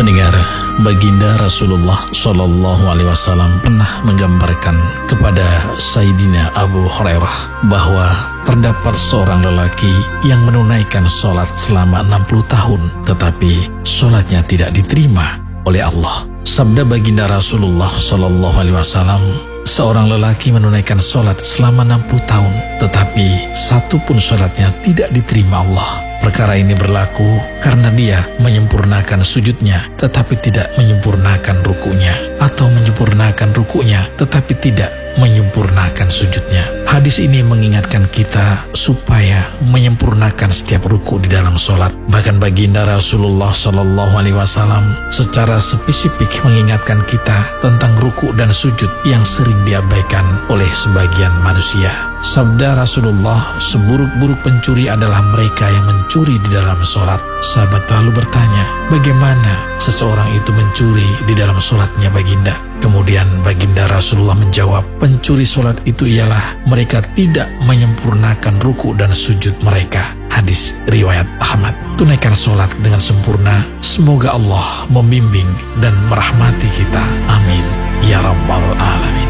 Pendengar, baginda Rasulullah Shallallahu Alaihi Wasallam pernah menggambarkan kepada Sayyidina Abu Hurairah bahwa terdapat seorang lelaki yang menunaikan sholat selama 60 tahun, tetapi sholatnya tidak diterima oleh Allah. Sabda baginda Rasulullah Shallallahu Alaihi Wasallam, seorang lelaki menunaikan sholat selama 60 tahun, tetapi satu pun sholatnya tidak diterima Allah. Perkara ini berlaku karena dia menyempurnakan sujudnya tetapi tidak menyempurnakan rukunya, atau menyempurnakan rukunya tetapi tidak menyempurnakan sujudnya. Hadis ini mengingatkan kita supaya menyempurnakan setiap ruku di dalam sholat. Bahkan baginda Rasulullah Shallallahu Alaihi Wasallam secara spesifik mengingatkan kita tentang ruku dan sujud yang sering diabaikan oleh sebagian manusia. Sabda Rasulullah, seburuk-buruk pencuri adalah mereka yang mencuri di dalam sholat. Sahabat lalu bertanya, bagaimana seseorang itu mencuri di dalam sholatnya baginda? Kemudian baginda Rasulullah menjawab, pencuri sholat itu ialah mereka tidak menyempurnakan ruku dan sujud mereka. Hadis riwayat Ahmad. Tunaikan sholat dengan sempurna. Semoga Allah membimbing dan merahmati kita. Amin ya rabbal alamin.